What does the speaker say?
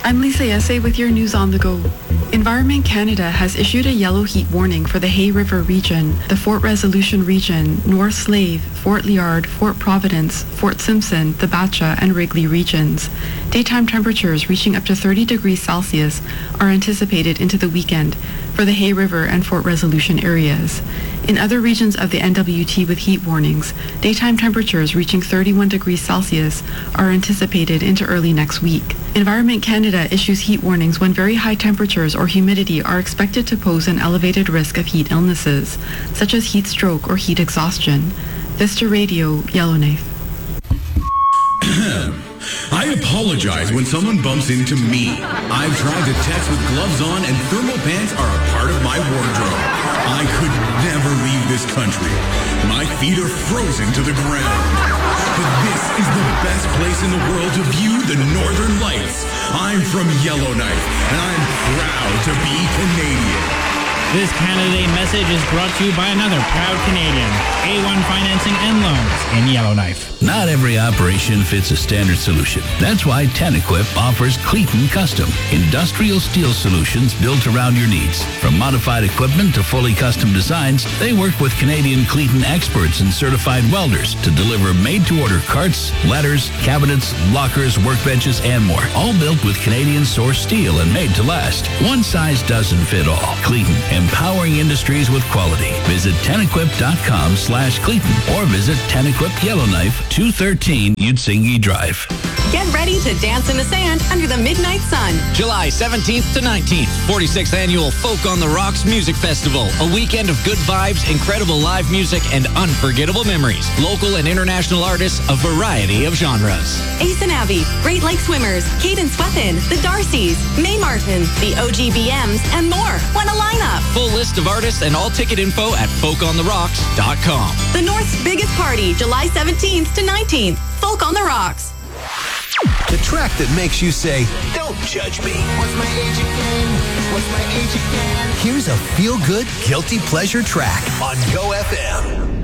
I'm Lisa Yesse with your news on the go. Environment Canada has issued a yellow heat warning for the Hay River region, the Fort Resolution region, North Slave, Fort Liard, Fort Providence, Fort Simpson, the Batcha, and Wrigley regions. Daytime temperatures reaching up to 30 degrees Celsius are anticipated into the weekend for the Hay River and Fort Resolution areas. In other regions of the NWT with heat warnings, daytime temperatures reaching 31 degrees Celsius are anticipated into early next week. Environment Canada issues heat warnings when very high temperatures or humidity are expected to pose an elevated risk of heat illnesses, such as heat stroke or heat exhaustion. Vista Radio, Yellowknife. I apologize when someone bumps into me. I've tried to text with gloves on, and thermal pants are a part of my wardrobe. I could never leave this country. My feet are frozen to the ground. But this is the best place in the world to view the Northern Lights. I'm from Yellowknife, and I'm proud to be Canadian. This Canada Day message is brought to you by another proud Canadian, A1 Financing and Loans in Yellowknife. Not every operation fits a standard solution. That's why Tenequip offers Cleaton Custom, industrial steel solutions built around your needs. From modified equipment to fully custom designs, they work with Canadian Cleaton experts and certified welders to deliver made-to-order carts, ladders, cabinets, lockers, workbenches, and more. All built with Canadian-sourced steel and made to last. One size doesn't fit all. Cleaton, empowering industries with quality. Visit tenequip.com/Cleaton or visit Tenequip Yellowknife, 213 Utsingi Drive. Get ready to dance in the sand under the midnight sun. July 17th to 19th, 46th Annual Folk on the Rocks Music Festival. A weekend of good vibes, incredible live music, and unforgettable memories. Local and international artists, a variety of genres. Ace and Abby, Great Lake Swimmers, Cadence Weapon, The Darcys, May Martin, the OGBMs, and more. What a lineup! Full list of artists and all ticket info at folkontherocks.com. The North's biggest party, July 17th to 19th. Folk on the Rocks. The track that makes you say, don't judge me. What's my age again? What's my age again? Here's a feel-good, guilty pleasure track on Go FM.